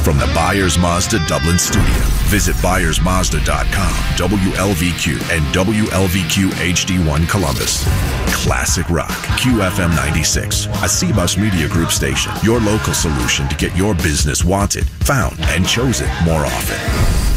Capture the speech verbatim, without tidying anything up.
From the Byers Mazda Dublin studio, visit byers mazda dot com, W L V Q, and W L V Q H D one Columbus. Classic Rock, Q F M ninety-six, a C-Bus Media Group station. Your local solution to get your business wanted, found, and chosen more often.